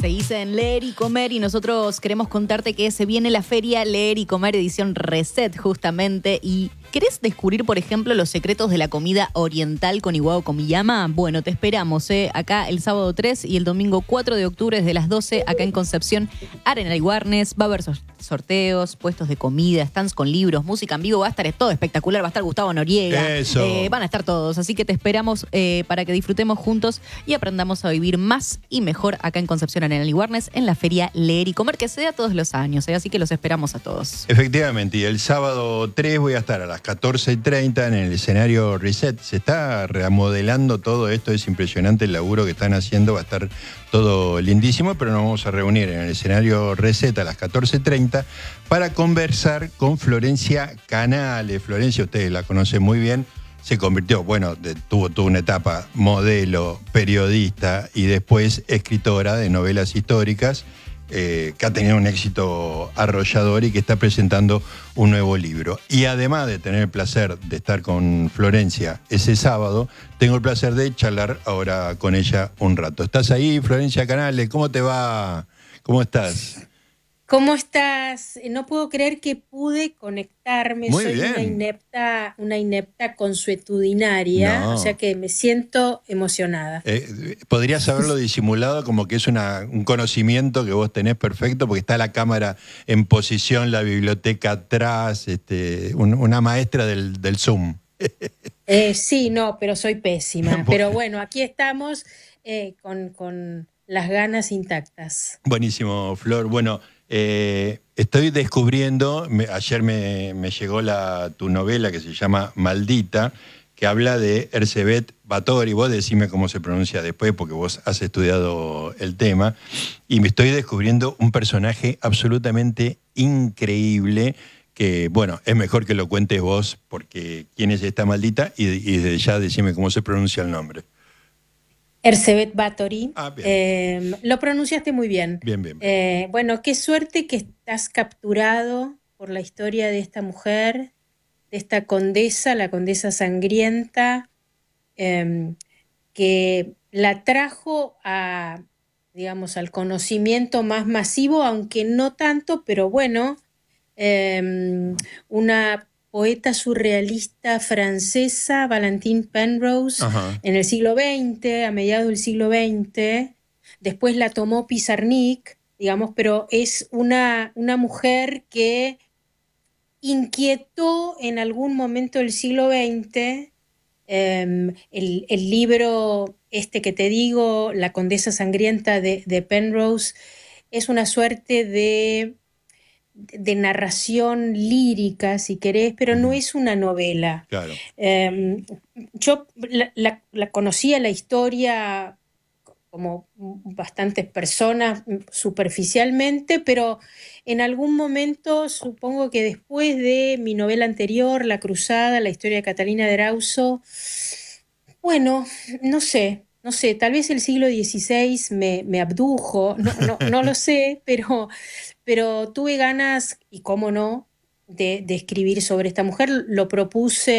Seguís en Leer y Comer y nosotros queremos contarte que se viene la feria Leer y Comer edición Reset justamente. ¿Y querés descubrir, por ejemplo, los secretos de la comida oriental con Iwao Komiyama? Bueno, te esperamos acá el sábado 3 y el domingo 4 de octubre desde las 12 acá en Concepción, Arenal y Warnes. Va a haber sorteos, puestos de comida, stands con libros, música en vivo. Va a estar todo espectacular, va a estar Gustavo Noriega. Eso. Van a estar todos, así que te esperamos para que disfrutemos juntos y aprendamos a vivir más y mejor acá en Concepción, Arenal y Warnes, en la feria Leer y Comer, que se da todos los años, así que los esperamos a todos. Efectivamente, y el sábado 3 voy a estar a las 14:30 en el escenario Reset. Se está remodelando todo esto, es impresionante el laburo que están haciendo, va a estar todo lindísimo, pero nos vamos a reunir en el escenario Reset a las 14:30 para conversar con Florencia Canales. Florencia, ustedes la conocen muy bien. Se convirtió, tuvo una etapa modelo, periodista y después escritora de novelas históricas, que ha tenido un éxito arrollador y que está presentando un nuevo libro. Y además de tener el placer de estar con Florencia ese sábado, tengo el placer de charlar ahora con ella un rato. ¿Estás ahí, Florencia Canales? ¿Cómo te va? ¿Cómo estás? ¿Cómo estás? No puedo creer que pude conectarme. Muy Soy bien. una inepta consuetudinaria, No. o sea que me siento emocionada. Podrías haberlo disimulado como que es un conocimiento que vos tenés perfecto, porque está la cámara en posición, la biblioteca atrás, una maestra del Zoom. Sí, no, pero soy pésima. Pero bueno, aquí estamos con las ganas intactas. Buenísimo, Flor. Bueno, estoy descubriendo, ayer me llegó tu novela que se llama Maldita, que habla de Erzsébet Báthory. Vos decime cómo se pronuncia después, porque vos has estudiado el tema, y me estoy descubriendo un personaje absolutamente increíble, que, bueno, es mejor que lo cuentes vos, porque quién es esta Maldita, y desde ya decime cómo se pronuncia el nombre. Erzsébet Báthory. Bien. Lo pronunciaste muy bien. Bien. Bueno, qué suerte que estás capturado por la historia de esta mujer, de esta condesa, la condesa sangrienta, que la trajo digamos, al conocimiento más masivo, aunque no tanto, pero bueno, una poeta surrealista francesa, Valentine Penrose, Ajá. en el siglo XX, a mediados del siglo XX. Después la tomó Pizarnik, digamos, pero es una mujer que inquietó en algún momento del siglo XX. El libro que te digo, La Condesa Sangrienta de Penrose, es una suerte de narración lírica, si querés, pero no es una novela. Claro. Yo la conocía la historia como bastantes personas superficialmente, pero en algún momento, supongo que después de mi novela anterior, La Cruzada, la historia de Catalina de Erauso, bueno, no sé, tal vez el siglo XVI me abdujo, no lo sé, pero tuve ganas, y cómo no, de escribir sobre esta mujer. Lo propuse